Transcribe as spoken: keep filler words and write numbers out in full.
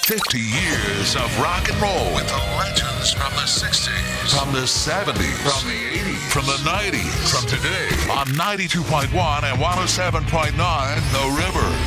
fifty years of rock and roll with the legends from the sixties, from the seventies, from the eighties, from the nineties, from today on ninety-two point one and one oh seven point nine The River.